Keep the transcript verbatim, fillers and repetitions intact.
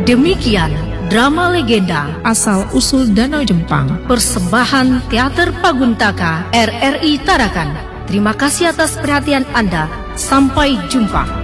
Demikian drama legenda asal-usul Danau Jempang, persembahan Teater Paguntaka R R I Tarakan. Terima kasih atas perhatian Anda. Sampai jumpa.